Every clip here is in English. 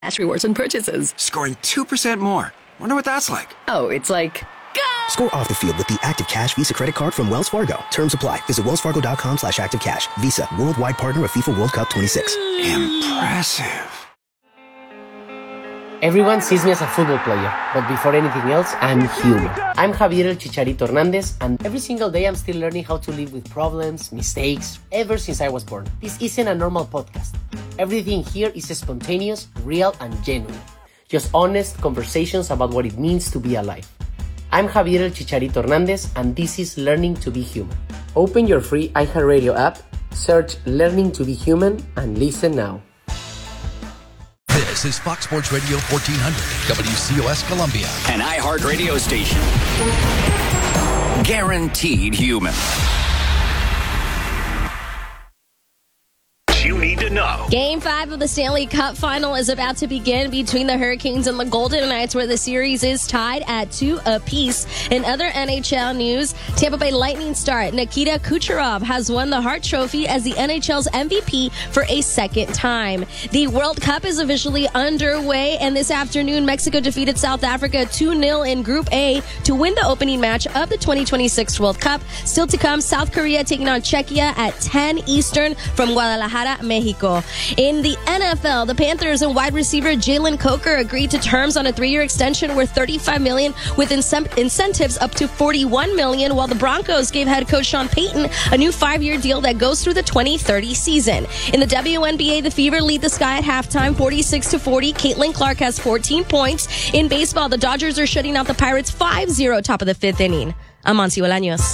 Cash rewards and purchases. Scoring 2% more. Wonder what that's like. Oh, it's like... Go! Score off the field with the Active Cash Visa credit card from Wells Fargo. Terms apply. Visit wellsfargo.com/activecash. Visa, worldwide partner of FIFA World Cup 26. Impressive. Everyone sees me as a football player, but before anything else, I'm human. I'm Javier El Chicharito Hernandez, and every single day I'm still learning how to live with problems, mistakes, ever since I was born. This isn't a normal podcast. Everything here is spontaneous, real, and genuine. Just honest conversations about what it means to be alive. I'm Javier El Chicharito Hernandez, and this is Learning to be Human. Open your free iHeartRadio app, search Learning to be Human, and listen now. This is Fox Sports Radio 1400, WCOS Columbia. An iHeart radio station. Guaranteed human. You need to know. Game 5 of the Stanley Cup Final is about to begin between the Hurricanes and the Golden Knights, where the series is tied at 2 apiece. In other NHL news, Tampa Bay Lightning star Nikita Kucherov has won the Hart Trophy as the NHL's MVP for a second time. The World Cup is officially underway, and this afternoon, Mexico defeated South Africa 2-0 in Group A to win the opening match of the 2026 World Cup. Still to come, South Korea taking on Czechia at 10 Eastern from Guadalajara, Mexico. In the NFL, the Panthers and wide receiver Jalen Coker agreed to terms on a 3-year extension worth $35 million with incentives up to $41 million, while the Broncos gave head coach Sean Payton a new 5-year deal that goes through the 2030 season. In the WNBA, the Fever lead the Sky at halftime 46-40. Caitlin Clark has 14 points. In baseball, the Dodgers are shutting out the Pirates 5-0 top of the 5th inning. I'm Monty Bolaños.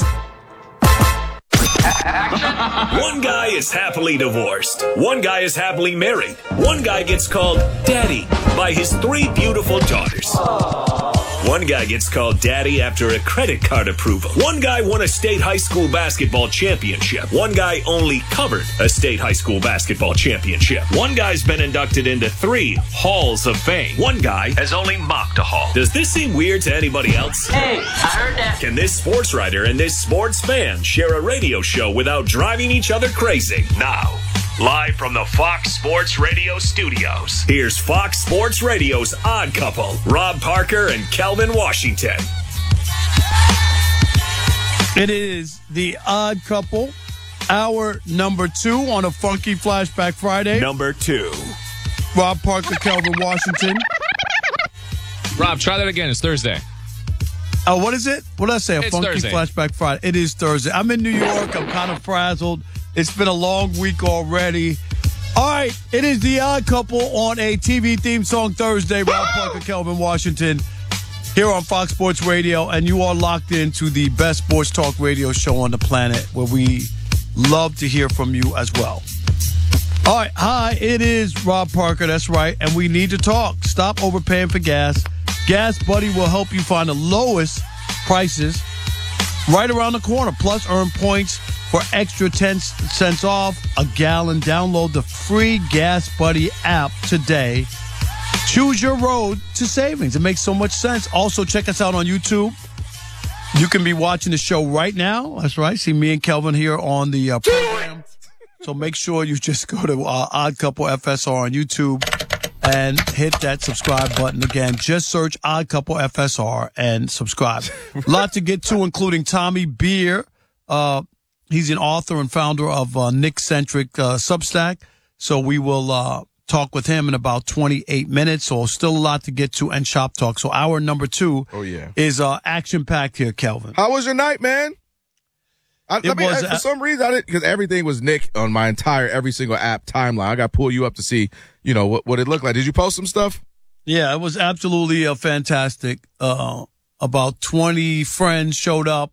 One guy is happily divorced. One guy is happily married. One guy gets called Daddy by his 3 beautiful daughters. One guy gets called Daddy after a credit card approval. One guy won a state high school basketball championship. One guy only covered a state high school basketball championship. One guy's been inducted into 3 halls of fame. One guy has only mocked a hall. Does this seem weird to anybody else? Hey, I heard that. Can this sports writer and this sports fan share a radio show without driving each other crazy? Now, live from the Fox Sports Radio studios, here's Fox Sports Radio's Odd Couple, Rob Parker and Kelvin Washington. It is the Odd Couple, hour number 2 on a Funky Flashback Friday. Number 2. Rob Parker, Kelvin Washington. Rob, try that again. It's Thursday. Oh, what is it? What did I say? A It's Funky Thursday. Flashback Friday. It is Thursday. I'm in New York. I'm kind of frazzled. It's been a long week already. All right, it is the Odd Couple on a TV theme song Thursday. Rob Parker, Kelvin Washington, here on Fox Sports Radio, and you are locked into the best sports talk radio show on the planet, where we love to hear from you as well. All right, hi, it is Rob Parker, that's right, and we need to talk. Stop overpaying for gas. Gas Buddy will help you find the lowest prices right around the corner. Plus, earn points for extra 10 cents off a gallon. Download the free Gas Buddy app today. Choose your road to savings. It makes so much sense. Also, check us out on YouTube. You can be watching the show right now. That's right. See me and Kelvin here on the program. So make sure you just go to Odd Couple FSR on YouTube and hit that subscribe button. Again, just search Odd Couple FSR and subscribe. A lot to get to, including Tommy Beer. He's an author and founder of Nick Centric Substack. So we will talk with him in about 28 minutes. So still a lot to get to, and Shop Talk. So hour number 2 is action-packed here, Kelvin. How was your night, man? For some reason, I didn't, because everything was Nick on my every single app timeline. I got to pull you up to see, what it looked like. Did you post some stuff? Yeah, it was absolutely fantastic. About 20 friends showed up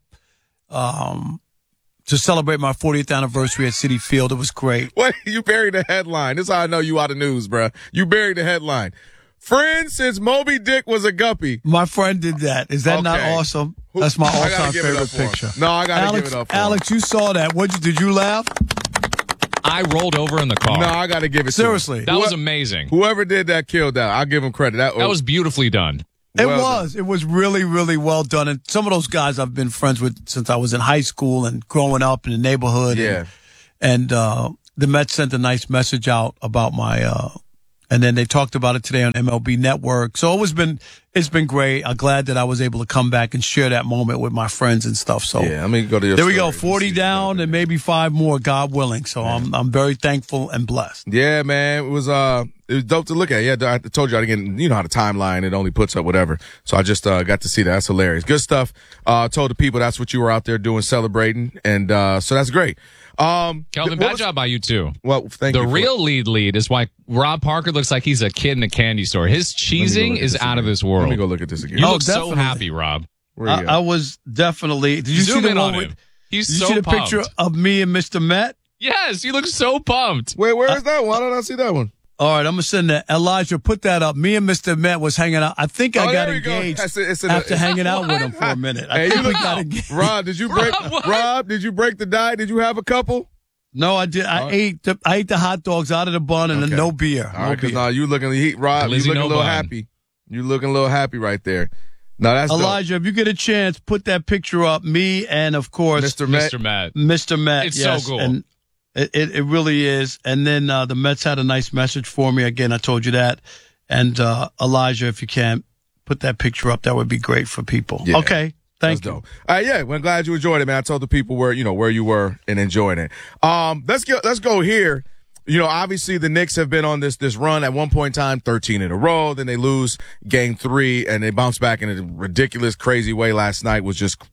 to celebrate my 40th anniversary at Citi Field. It was great. Wait, you buried the headline. This is how I know you out of news, bro. You buried the headline. Friends since Moby Dick was a guppy. My friend did that. Is that not awesome? That's my all-time favorite picture. No, I got to give it up for Alex, you saw that. Did you laugh? I rolled over in the car. No, I got to give it Seriously. to him. That was amazing. Whoever did that killed that. I'll give him credit. That was beautifully done. It was really, really well done. And some of those guys I've been friends with since I was in high school and growing up in the neighborhood. Yeah. And the Mets sent a nice message out about my And then they talked about it today on MLB Network. So it's been great. I'm glad that I was able to come back and share that moment with my friends and stuff. So yeah, let me go to your there we story. go, 40 down and maybe 5 more, God willing. So I'm very thankful and blessed. Yeah, man, it was dope to look at. Yeah, I told you again. You know how the timeline, it only puts up whatever. So I just got to see that. That's hilarious. Good stuff. Told the people that's what you were out there doing, celebrating, and so that's great. Kelvin, bad job by you too. Well, thank you. The real lead is why Rob Parker looks like he's a kid in a candy store. His cheesing is out of this world. Let me go look at this again. You look so happy, Rob. I was definitely. Did you see the moment? He's did you so see the pumped. picture of me and Mr. Met? Yes, you look so pumped. Wait, where is that one? I don't see that one. All right, I'm going to send that. Elijah, put that up. Me and Mr. Met was hanging out. I think I got engaged after hanging out with him for a minute. I think we got engaged. Rob, did you break the diet? Did you have a couple? No, I did. I ate the hot dogs out of the bun and then no beer. All right, because now you looking, Rob, you looking a little happy. You looking a little happy right there. No, that's Elijah. dope. If you get a chance, put that picture up. Me and of course Mr. Met. Mr. Met. It's yes, so cool. And it really is. And then the Mets had a nice message for me. Again, I told you that. And Elijah, if you can put that picture up, that would be great for people. Yeah. Okay. Thank you. Dope. Yeah, well, I'm glad you enjoyed it, man. I told the people where you were and enjoying it. Let's go here. Obviously the Knicks have been on this run at one point in time, 13 in a row. Then they lose game 3 and they bounce back in a ridiculous, crazy way last night. Was just,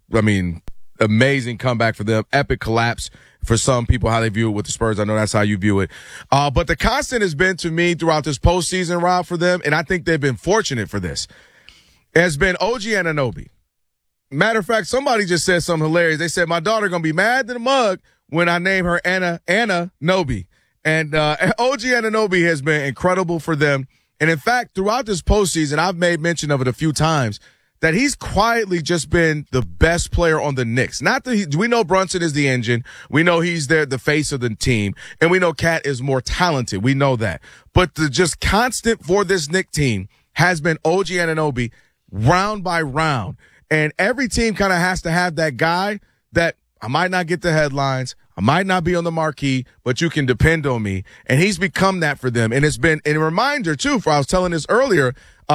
amazing comeback for them. Epic collapse for some people, how they view it with the Spurs. I know that's how you view it. But the constant has been to me throughout this postseason, Rob, for them, and I think they've been fortunate for this, has been OG Anunoby. Matter of fact, somebody just said something hilarious. They said, my daughter going to be mad to the mug when I name her Anna Noby. And OG Anunoby has been incredible for them. And in fact, throughout this postseason, I've made mention of it a few times, that he's quietly just been the best player on the Knicks. We know Brunson is the engine. We know he's the face of the team. And we know Cat is more talented. We know that. But the just constant for this Knicks team has been OG Anunoby round by round. And every team kind of has to have that guy that I might not get the headlines. I might not be on the marquee, but you can depend on me. And he's become that for them. And it's been a reminder, too, for I was telling this earlier,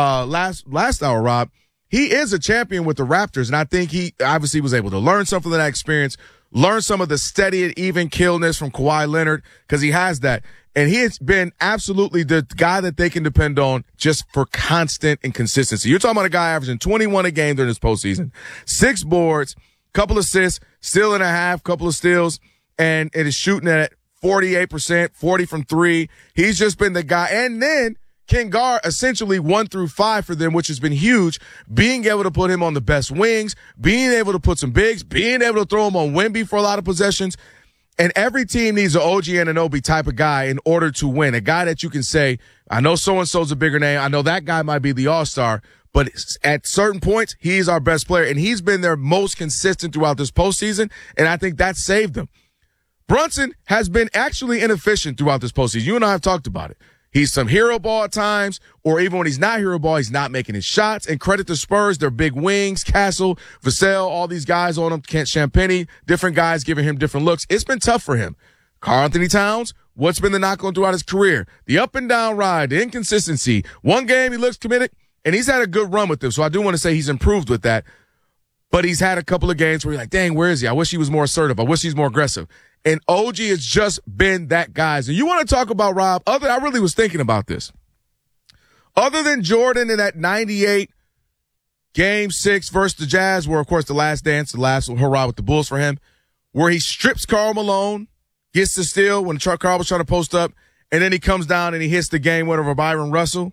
last hour, Rob. He is a champion with the Raptors, and I think he obviously was able to learn something from that experience, learn some of the steady and even killness from Kawhi Leonard, because he has that. And he has been absolutely the guy that they can depend on just for constant and consistency. You're talking about a guy averaging 21 a game during this postseason, 6 boards, couple assists, steal and a half, couple of steals, and it is shooting at 48%, 40 from 3. He's just been the guy. And then can guard essentially 1 through 5 for them, which has been huge. Being able to put him on the best wings, being able to put some bigs, being able to throw him on Wemby for a lot of possessions. And every team needs an OG Anunoby type of guy in order to win. A guy that you can say, I know so-and-so's a bigger name. I know that guy might be the all-star, but at certain points, he's our best player. And he's been their most consistent throughout this postseason, and I think that saved them. Brunson has been actually inefficient throughout this postseason. You and I have talked about it. He's some hero ball at times, or even when he's not hero ball, he's not making his shots. And credit to Spurs, their big wings, Castle, Vassell, all these guys on him, Kent Champagny, different guys giving him different looks. It's been tough for him. Karl-Anthony Towns, what's been the knock on throughout his career? The up and down ride, the inconsistency. One game he looks committed, and he's had a good run with them. So I do want to say he's improved with that. But he's had a couple of games where you're like, dang, where is he? I wish he was more assertive. I wish he's more aggressive. And OG has just been that guy. And you want to talk about, Rob, I really was thinking about this. Other than Jordan in that 98 Game 6 versus the Jazz, where, of course, the last dance, the last hurrah with the Bulls for him, where he strips Karl Malone, gets the steal when Karl was trying to post up, and then he comes down and he hits the game winner for Byron Russell.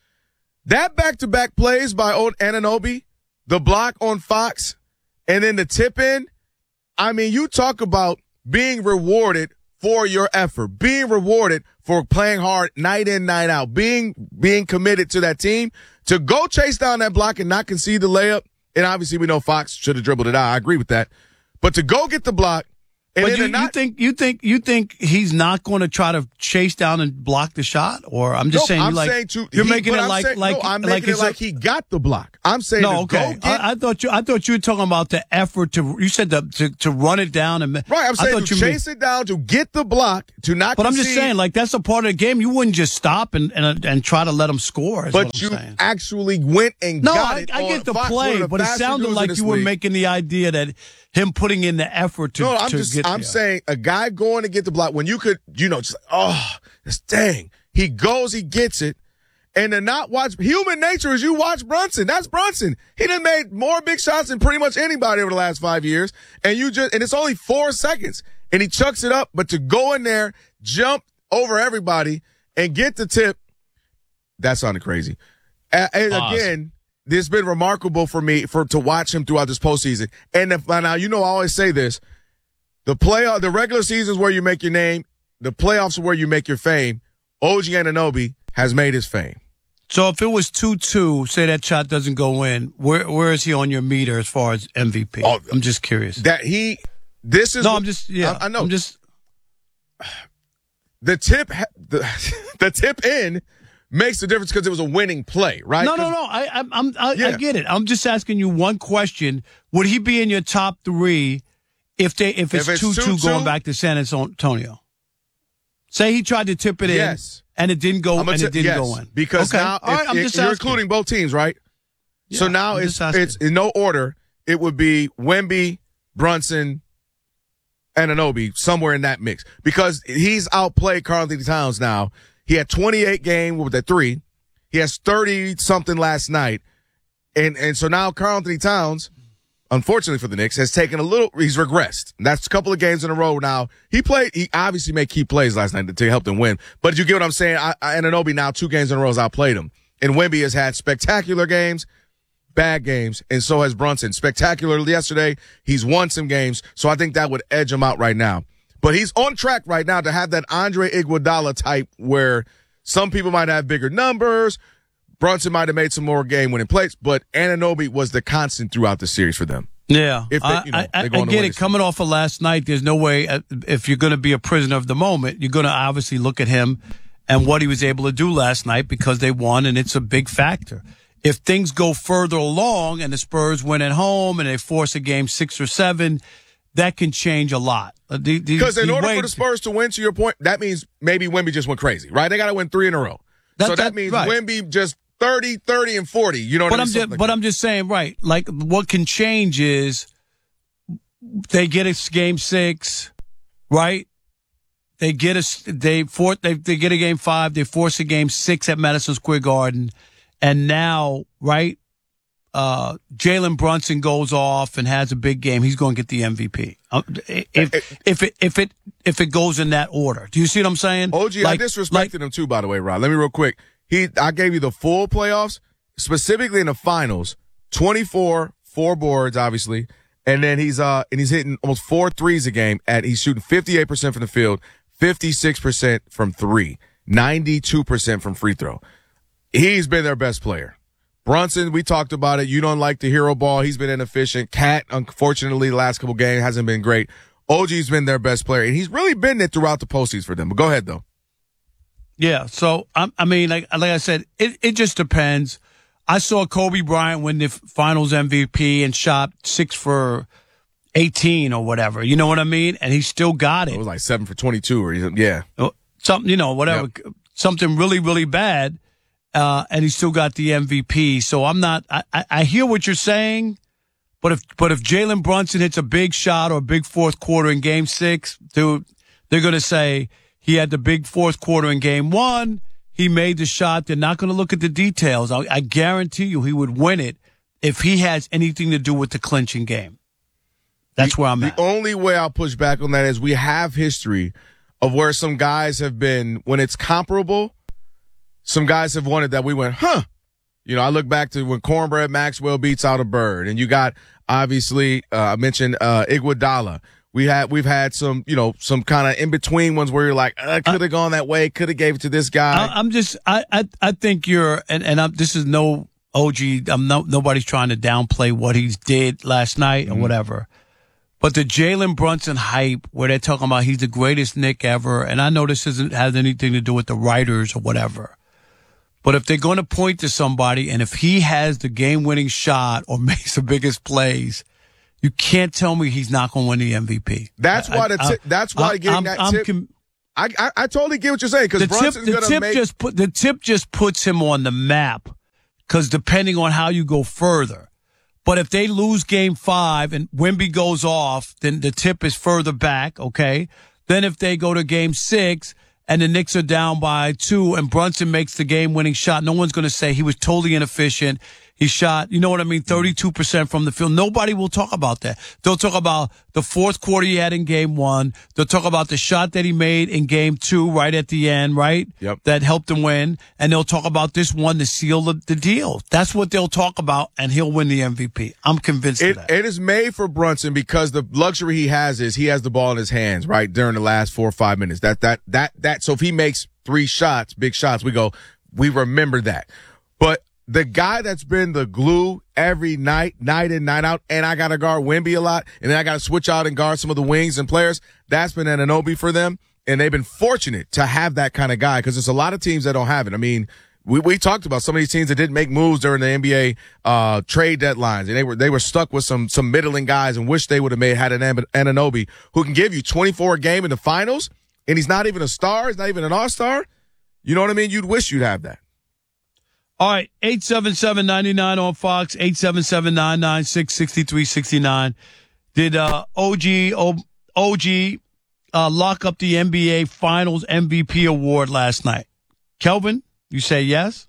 That back-to-back plays by old Anunoby, the block on Fox, and then the tip-in, I mean, you talk about being rewarded for your effort, being rewarded for playing hard night in, night out, being committed to that team, to go chase down that block and not concede the layup. And obviously we know Fox should have dribbled it out. I agree with that. But to go get the block And but you think he's not going to try to chase down and block the shot? Or I'm just saying, I'm like, saying you're making it I'm making it like he got the block. I'm saying no, okay. I thought you were talking about the effort to. You said to run it down and right. I'm saying to chase it down, to get the block, to not. But I'm just saying, like, that's a part of the game. You wouldn't just stop and try to let him score. But you actually went and got it. I get the play, but it sounded like you were making the idea that him putting in the effort to. No, I'm saying a guy going to get the block when you could, just dang. He goes, he gets it, and to not watch. Human nature is you watch Brunson. That's Brunson. He done made more big shots than pretty much anybody over the last 5 years, and it's only 4 seconds, and he chucks it up. But to go in there, jump over everybody, and get the tip, that sounded crazy. And again, this has been remarkable for me to watch him throughout this postseason. And now, I always say this. The regular season is where you make your name. The playoffs are where you make your fame. OG Anunoby has made his fame. So if it was 2-2, say that shot doesn't go in, where is he on your meter as far as MVP? Oh, I'm just curious. I know. The tip in makes the difference because it was a winning play, right? No. I get it. I'm just asking you one question. Would he be in your top 3 if it's 2-2 going back to San Antonio? Say he tried to tip it in, and it didn't go, go in. Because now you're including both teams, right? Yeah, so now it's in no order. It would be Wemby, Brunson, and Anunoby somewhere in that mix because he's outplayed Karl-Anthony Towns now. He had 28 game with that 3. He has 30-something last night. And so now Karl-Anthony Towns, unfortunately for the Knicks, has taken he's regressed. And that's a couple of games in a row now. He obviously made key plays last night to help them win. But you get what I'm saying? Anunoby now 2 games in a row has outplayed him. And Wemby has had spectacular games, bad games, and so has Brunson. Spectacular yesterday. He's won some games. So I think that would edge him out right now. But he's on track right now to have that Andre Iguodala type where some people might have bigger numbers. Brunson might have made some more game-winning plays, but Anunoby was the constant throughout the series for them. Yeah, I get it. Coming off of last night, there's no way if you're going to be a prisoner of the moment, you're going to obviously look at him and what he was able to do last night because they won, and it's a big factor. If things go further along and the Spurs win at home and they force a game 6 or 7, that can change a lot. Because in order for the Spurs to win, to your point, that means maybe Wemby just went crazy, right? They got to win 3 in a row. So that means right. Wemby just 30, and 40. You know what I mean? I'm just saying, right. Like, what can change is they get a game 6, right? They get a game 5. They force a game 6 at Madison Square Garden. And now, right, Jalen Brunson goes off and has a big game. He's going to get the MVP. If it goes in that order. Do you see what I'm saying? OG, I disrespected him too, by the way, Rod. Let me real quick. I gave you the full playoffs, specifically in the finals. 24, 4 boards, obviously, and then he's hitting almost 4 threes a game. He's shooting 58% from the field, 56% from 3, 92% from free throw. He's been their best player. Brunson, we talked about it. You don't like the hero ball. He's been inefficient. Cat, unfortunately, the last couple games hasn't been great. OG's been their best player, and he's really been it throughout the postseason for them. But go ahead, though. Yeah, so, I mean, like I said, it just depends. I saw Kobe Bryant win the finals MVP and shot 6 for 18 or whatever. You know what I mean? And he still got it. It was like 7 for 22 or yeah. Something, whatever. Yep. Something really, really bad. And he still got the MVP. So I'm not, I hear what you're saying, but if Jalen Brunson hits a big shot or a big fourth quarter in game 6, dude, they're going to say he had the big fourth quarter in game 1. He made the shot. They're not going to look at the details. I guarantee you he would win it if he has anything to do with the clinching game. That's where I'm at. The only way I'll push back on that is we have history of where some guys have been, when it's comparable, some guys have won it that we went, huh. I look back to when Cornbread Maxwell beats out a Bird, and you got, obviously, I mentioned Iguodala. We've had some, some kind of in-between ones where you're like, could have gone that way, could have gave it to this guy. I think you're, this is no OG, nobody's trying to downplay what he did last night or whatever. But the Jalen Brunson hype, where they're talking about he's the greatest Knick ever, and I know this doesn't have anything to do with the writers or whatever. But if they're going to point to somebody, and if he has the game-winning shot or makes the biggest plays, you can't tell me he's not going to win the MVP. That's why getting that tip. I totally get what you're saying because Brunson's going to make the tip just puts him on the map because depending on how you go further. But if they lose Game 5 and Wemby goes off, then the tip is further back. Okay. Then if they go to Game 6 and the Knicks are down by 2 and Brunson makes the game-winning shot, no one's going to say he was totally inefficient. He shot, 32% from the field. Nobody will talk about that. They'll talk about the fourth quarter he had in Game 1. They'll talk about the shot that he made in Game 2 right at the end, right? Yep. That helped him win. And they'll talk about this one to seal the deal. That's what they'll talk about, and he'll win the MVP. I'm convinced of that. It is made for Brunson because the luxury he has is he has the ball in his hands, right, during the last 4 or 5 minutes. So if he makes 3 shots, big shots, we remember that. But the guy that's been the glue every night in, night out, and I got to guard Wemby a lot, and then I got to switch out and guard some of the wings and players, that's been Anunoby for them, and they've been fortunate to have that kind of guy because there's a lot of teams that don't have it. I mean, we talked about some of these teams that didn't make moves during the NBA trade deadlines, and they were stuck with some middling guys and wish they would have had an Anunoby who can give you 24 a game in the finals, and he's not even a star, he's not even an all-star. You know what I mean? You'd wish you'd have that. All right, 877-99 on Fox, 877-996-6369. Did OG lock up the NBA Finals MVP award last night? Kelvin, you say yes?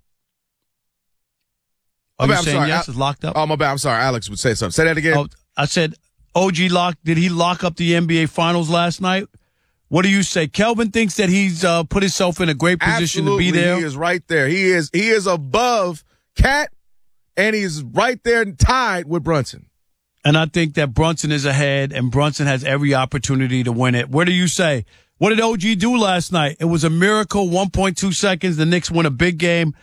Are you saying yes? It's locked up? Oh, my bad. I'm sorry. Alex would say something. Say that again. Oh, I said did he lock up the NBA Finals last night? What do you say? Kelvin thinks that he's put himself in a great position to be there. He is right there. He is above Cat, and he's right there tied with Brunson. And I think that Brunson is ahead, and Brunson has every opportunity to win it. What do you say? What did OG do last night? It was a miracle, 1.2 seconds. The Knicks win a big game,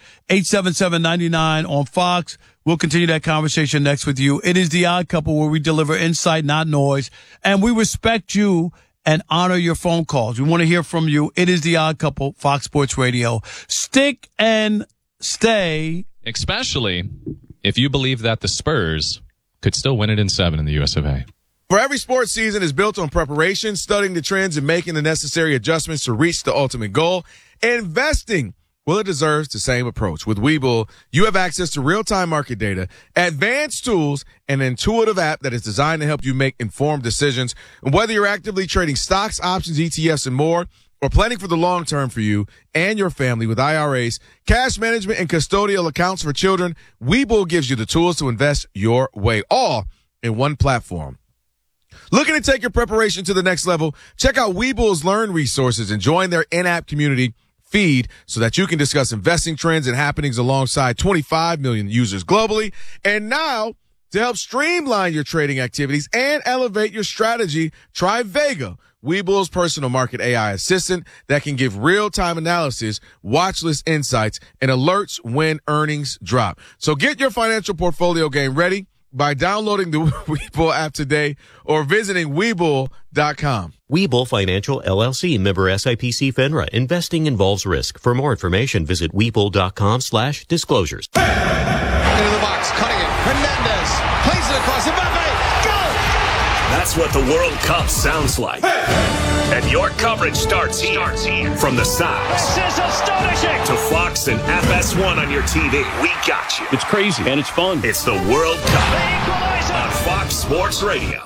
877-99 on Fox. We'll continue that conversation next with you. It is The Odd Couple, where we deliver insight, not noise, and we respect you and honor your phone calls. We want to hear from you. It is The Odd Couple, Fox Sports Radio. Stick and stay. Especially if you believe that the Spurs could still win it in 7 in the US of A. For every sports season is built on preparation, studying the trends, and making the necessary adjustments to reach the ultimate goal. Investing, well, it deserves the same approach. With Webull, you have access to real-time market data, advanced tools, and an intuitive app that is designed to help you make informed decisions. And whether you're actively trading stocks, options, ETFs, and more, or planning for the long term for you and your family with IRAs, cash management, and custodial accounts for children, Webull gives you the tools to invest your way, all in one platform. Looking to take your preparation to the next level? Check out Webull's Learn resources and join their in-app community feed so that you can discuss investing trends and happenings alongside 25 million users globally. And now, to help streamline your trading activities and elevate your strategy, try Vega, Webull's personal market AI assistant that can give real-time analysis, watch list insights, and alerts when earnings drop. So get your financial portfolio game ready by downloading the Webull app today or visiting Webull.com. Webull Financial LLC, member SIPC FINRA. Investing involves risk. For more information, visit Webull.com/disclosures. Into the box, cutting it. Hernandez plays it across Mbappe. Go! That's what the World Cup sounds like. And your coverage starts here. From the sides This is astonishing. to Fox and FS1 on your TV. We got you. It's crazy and it's fun. It's the World Cup on Fox Sports Radio.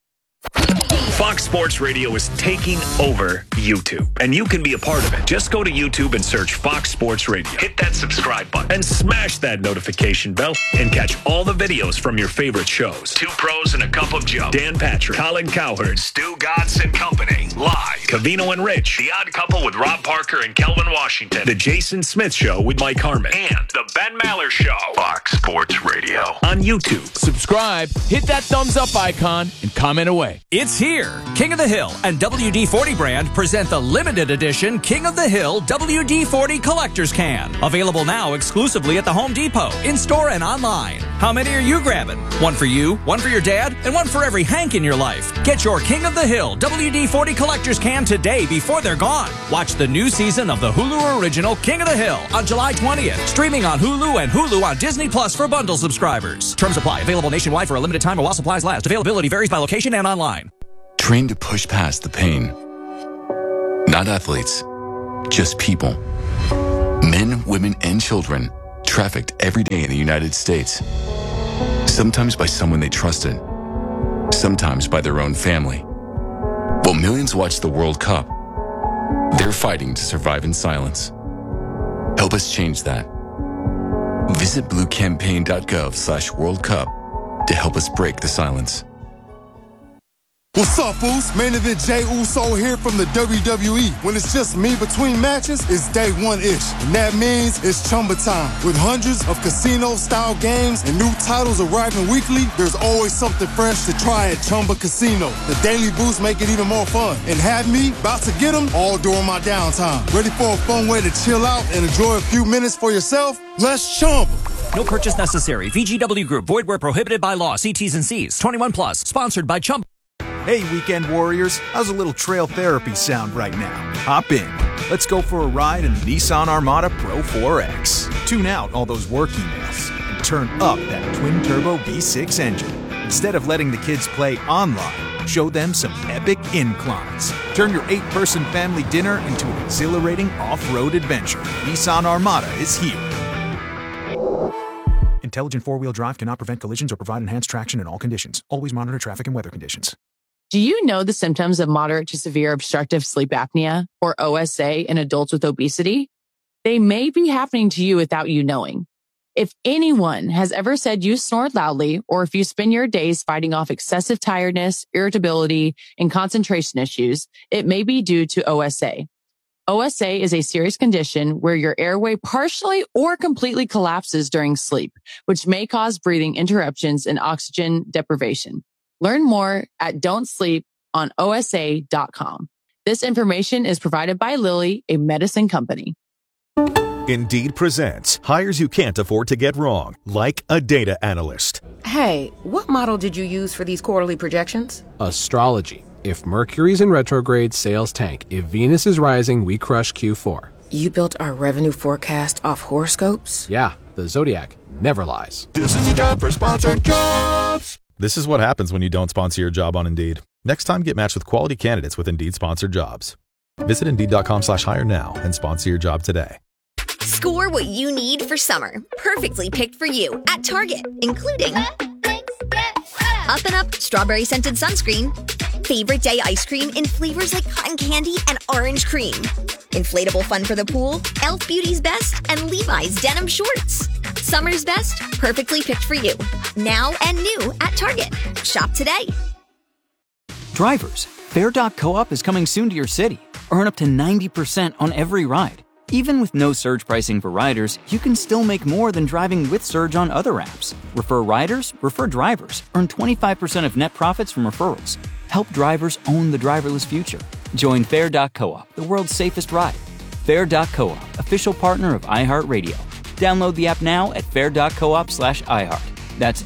Fox Sports Radio is taking over YouTube, and you can be a part of it. Just go to YouTube and search Fox Sports Radio. Hit that subscribe button and smash that notification bell and catch all the videos from your favorite shows. Two Pros and a Cup of Joe. Dan Patrick, Colin Cowherd, Stu Godson and Company. Live. Covino and Rich. The Odd Couple with Rob Parker and Kelvin Washington. The Jason Smith Show with Mike Harmon. And The Ben Maller Show. Fox Sports Sports Radio. On YouTube. Subscribe, hit that thumbs up icon, and comment away. It's here. King of the Hill and WD-40 brand present the limited edition King of the Hill WD-40 Collector's Can. Available now exclusively at the Home Depot, in-store and online. How many are you grabbing? One for you, one for your dad, and one for every Hank in your life. Get your King of the Hill WD-40 Collector's Can today before they're gone. Watch the new season of the Hulu original King of the Hill on July 20th. Streaming on Hulu and Hulu on Disney Plus for bundle subscribers. Terms apply. Available nationwide for a limited time while supplies last. Availability varies by location and online. Train to push past the pain. Not athletes, just people. Men, women, and children trafficked every day in the United States. Sometimes by someone they trusted. Sometimes by their own family. While millions watch the World Cup, they're fighting to survive in silence. Help us change that. Visit bluecampaign.gov/World Cup to help us break the silence. What's up, fools? Main Event Jey Uso here from the WWE. When it's just me between matches, it's day one-ish. And that means it's Chumba time. With hundreds of casino-style games and new titles arriving weekly, there's always something fresh to try at Chumba Casino. The daily boosts make it even more fun. And have me about to get them all during my downtime. Ready for a fun way to chill out and enjoy a few minutes for yourself? Let's Chumba. No purchase necessary. VGW Group. Void where prohibited by law. See T's and C's. 21 plus. Sponsored by Chumba. Hey, weekend warriors, how's a little trail therapy sound right now? Hop in. Let's go for a ride in the Nissan Armada Pro 4X. Tune out all those work emails and turn up that twin-turbo V6 engine. Instead of letting the kids play online, show them some epic inclines. Turn your 8-person family dinner into an exhilarating off-road adventure. Nissan Armada is here. Intelligent four-wheel drive cannot prevent collisions or provide enhanced traction in all conditions. Always monitor traffic and weather conditions. Do you know the symptoms of moderate to severe obstructive sleep apnea, or OSA, in adults with obesity? They may be happening to you without you knowing. If anyone has ever said you snored loudly, or if you spend your days fighting off excessive tiredness, irritability, and concentration issues, it may be due to OSA. OSA is a serious condition where your airway partially or completely collapses during sleep, which may cause breathing interruptions and oxygen deprivation. Learn more at don'tsleeponosa.com. This information is provided by Lilly, a medicine company. Indeed presents hires you can't afford to get wrong, like a data analyst. Hey, what model did you use for these quarterly projections? Astrology. If Mercury's in retrograde, sales tank. If Venus is rising, we crush Q4. You built our revenue forecast off horoscopes? Yeah, the Zodiac never lies. This is a job for sponsored jobs. This is what happens when you don't sponsor your job on Indeed. Next time, get matched with quality candidates with Indeed sponsored jobs. Visit Indeed.com/hire now and sponsor your job today. Score what you need for summer. Perfectly picked for you at Target, including Up and Up strawberry scented sunscreen, favorite day ice cream in flavors like cotton candy and orange cream, inflatable fun for the pool, Elf Beauty's Best, and Levi's denim shorts. Summer's best, perfectly picked for you. Now and new at Target. Shop today. Drivers, Fare.coop is coming soon to your city. Earn up to 90% on every ride. Even with no surge pricing for riders, you can still make more than driving with surge on other apps. Refer riders, refer drivers. Earn 25% of net profits from referrals. Help drivers own the driverless future. Join Fare.coop, the world's safest ride. Fare.coop, official partner of iHeartRadio. Download the app now at fare.coop/iHeart. That's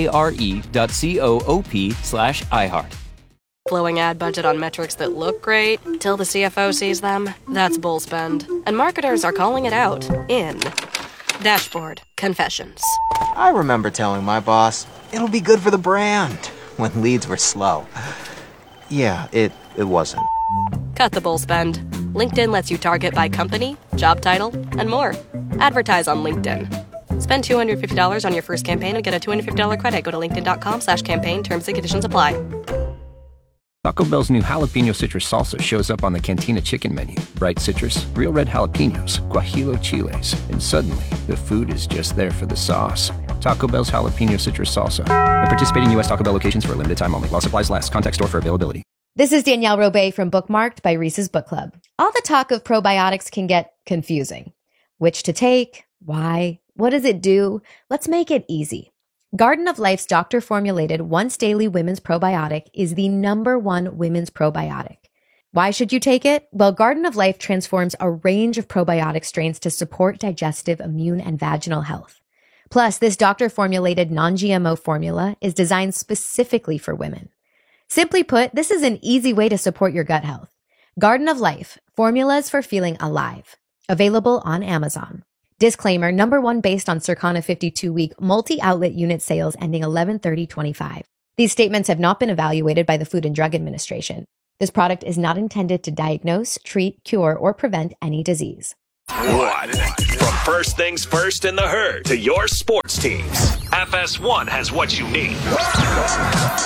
FARE.coop/iHeart. Flowing ad budget on metrics that look great till the CFO sees them. That's bull spend. And marketers are calling it out in Dashboard Confessions. I remember telling my boss, it'll be good for the brand, when leads were slow. Yeah, it wasn't. Cut the bull spend. LinkedIn lets you target by company, job title, and more. Advertise on LinkedIn. Spend $250 on your first campaign and get a $250 credit. Go to linkedin.com/campaign. Terms and conditions apply. Taco Bell's new jalapeno citrus salsa shows up on the Cantina chicken menu. Bright citrus, real red jalapenos, guajillo chiles, and suddenly the food is just there for the sauce. Taco Bell's jalapeno citrus salsa. At participating U.S. Taco Bell locations for a limited time only. While supplies last. Contact store for availability. This is Danielle Robay from Bookmarked by Reese's Book Club. All the talk of probiotics can get confusing. Which to take, why, What does it do? Let's make it easy. Garden of Life's doctor-formulated once-daily women's probiotic is the #1 women's probiotic. Why should you take it? Well, Garden of Life transforms a range of probiotic strains to support digestive, immune, and vaginal health. Plus, this doctor-formulated non-GMO formula is designed specifically for women. Simply put, this is an easy way to support your gut health. Garden of Life, formulas for feeling alive. Available on Amazon. Disclaimer, #1 based on Circana 52-week multi-outlet unit sales ending 11/30/25. These statements have not been evaluated by the Food and Drug Administration. This product is not intended to diagnose, treat, cure, or prevent any disease. What? From first things first in the herd to your sports teams, FS1 has what you need.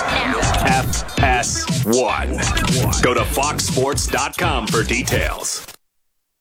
FS1. Go to foxsports.com for details.